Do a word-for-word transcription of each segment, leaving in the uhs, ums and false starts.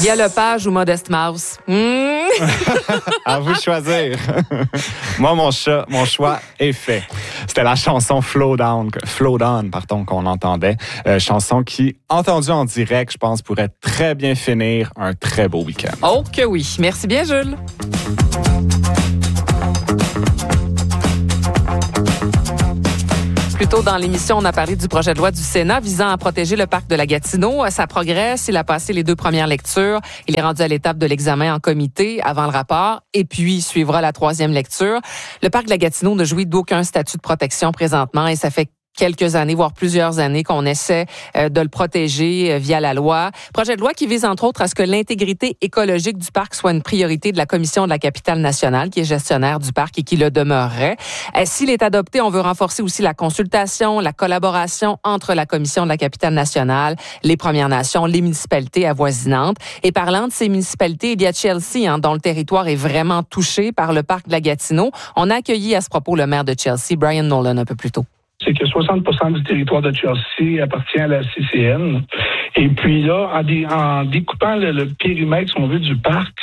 Guy Lepage ou Modest Mouse? Mmh. À vous de choisir. Moi, mon, chat, mon choix est fait. C'était la chanson Flow Down, Flow Down, pardon, qu'on entendait. Euh, chanson qui, entendue en direct, je pense, pourrait très bien finir un très beau week-end. Oh que oui. Merci bien, Jules. Plus tôt dans l'émission, on a parlé du projet de loi du Sénat visant à protéger le parc de la Gatineau. Ça progresse. Il a passé les deux premières lectures. Il est rendu à l'étape de l'examen en comité avant le rapport. Et puis, suivra la troisième lecture. Le parc de la Gatineau ne jouit d'aucun statut de protection présentement et ça fait quelques années, voire plusieurs années, qu'on essaie euh, de le protéger euh, via la loi. Projet de loi qui vise, entre autres, à ce que l'intégrité écologique du parc soit une priorité de la Commission de la capitale nationale, qui est gestionnaire du parc et qui le demeurerait. Euh, s'il est adopté, on veut renforcer aussi la consultation, la collaboration entre la Commission de la capitale nationale, les Premières Nations, les municipalités avoisinantes. Et parlant de ces municipalités, il y a Chelsea, hein, dont le territoire est vraiment touché par le parc de la Gatineau. On a accueilli à ce propos le maire de Chelsea, Brian Nolan, un peu plus tôt. C'est que soixante pour cent du territoire de Chelsea appartient à la C C N. Et puis là, en, dé, en découpant le, le périmètre, si on veut, du parc,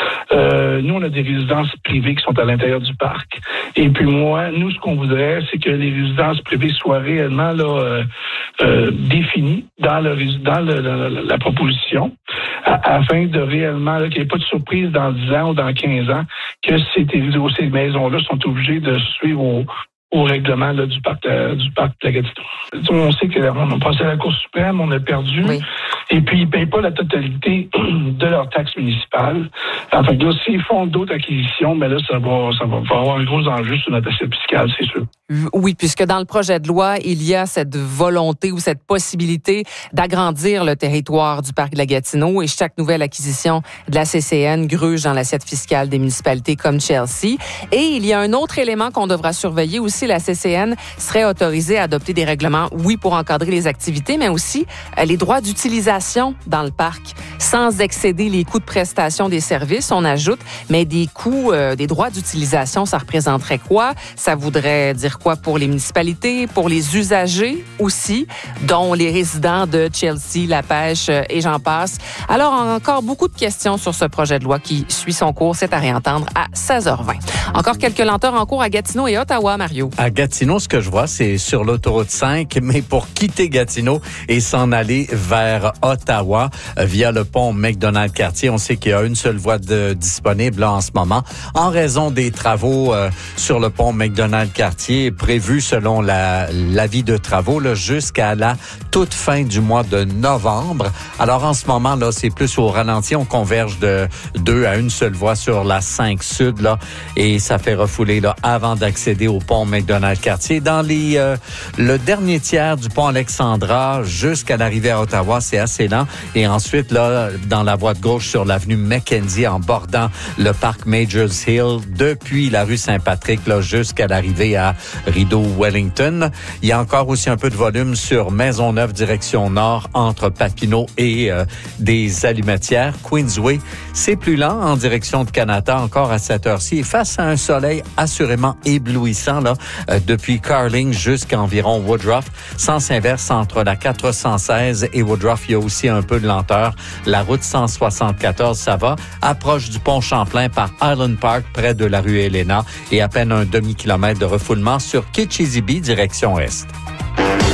euh, nous, on a des résidences privées qui sont à l'intérieur du parc. Et puis moi, nous, ce qu'on voudrait, c'est que les résidences privées soient réellement là euh, euh, définies dans, le, dans le, la, la proposition, à, afin de réellement là, qu'il n'y ait pas de surprise dans dix ans ou dans quinze ans, que ces, ces maisons-là sont obligées de suivre au au règlement là, du parc euh, du parc de la Gatineau. On sait qu'on a passé à la Cour suprême, on a perdu, oui. Et puis ils ne payent pas la totalité de leurs taxes municipales. Enfin, là, s'ils font d'autres acquisitions, mais là, ça va, ça va avoir un gros enjeu sur notre assiette fiscale, c'est sûr. Oui, puisque dans le projet de loi, il y a cette volonté ou cette possibilité d'agrandir le territoire du parc de la Gatineau et chaque nouvelle acquisition de la C C N gruge dans l'assiette fiscale des municipalités comme Chelsea. Et il y a un autre élément qu'on devra surveiller aussi. La C C N serait autorisée à adopter des règlements, oui, pour encadrer les activités, mais aussi euh, les droits d'utilisation dans le parc, sans excéder les coûts de prestation des services, on ajoute, mais des coûts, euh, des droits d'utilisation, ça représenterait quoi? Ça voudrait dire quoi pour les municipalités, pour les usagers aussi, dont les résidents de Chelsea, La Pêche euh, et j'en passe. Alors, encore beaucoup de questions sur ce projet de loi qui suit son cours. C'est à réentendre à seize heures vingt. Encore quelques lenteurs en cours à Gatineau et Ottawa, Mario. À Gatineau, ce que je vois, c'est sur l'autoroute cinq, mais pour quitter Gatineau et s'en aller vers Ottawa euh, via le pont McDonald-Cartier. On sait qu'il y a une seule voie de, disponible là, en ce moment en raison des travaux euh, sur le pont McDonald-Cartier prévus selon la, l'avis de travaux là, jusqu'à la toute fin du mois de novembre. Alors en ce moment, là, c'est plus au ralenti. On converge de deux à une seule voie sur la cinq Sud là, et ça fait refouler là, avant d'accéder au pont McDonald-Cartier. Dans les, euh, le dernier tiers du pont Alexandra jusqu'à l'arrivée à Ottawa, c'est assez lent. Et ensuite, là, dans la voie de gauche sur l'avenue Mackenzie, en bordant le parc Majors Hill, depuis la rue Saint-Patrick, là, jusqu'à l'arrivée à Rideau-Wellington. Il y a encore aussi un peu de volume sur Maisonneuve, direction nord, entre Papineau et euh, des Allumetières. Queensway, c'est plus lent en direction de Canada, encore à cette heure-ci. Et face à un soleil assurément éblouissant, là, euh, depuis Carling jusqu'à environ Woodruff. Sens inverse entre la quatre cent seize et Woodruff, il y a aussi un peu de lenteur. La route cent soixante-quatorze, ça va. Approche du pont Champlain par Island Park, près de la rue Helena, et à peine un demi-kilomètre de refoulement sur Kitchissippi, direction est.